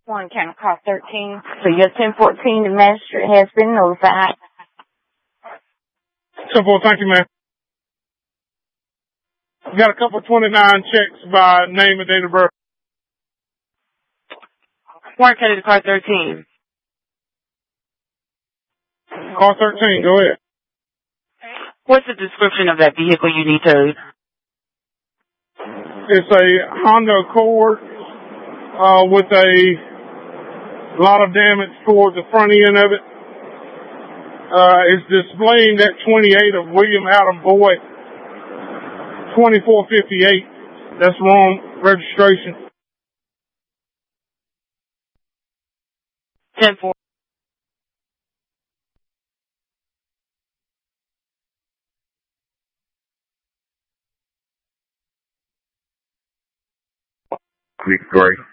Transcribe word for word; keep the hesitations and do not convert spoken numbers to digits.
One County Car thirteen. So your ten fourteen, the magistrate has been notified. Simple, thank you, man. We got a couple twenty-nine checks by name and date of birth. Warren County to Car thirteen. Car thirteen, go ahead. What's the description of that vehicle you need towed? It's a Honda Accord uh, with a lot of damage toward the front end of it. Uh, it's displaying that twenty-eight of William Adam Boyd, twenty-four fifty-eight. That's wrong registration. ten four. Creek Gray.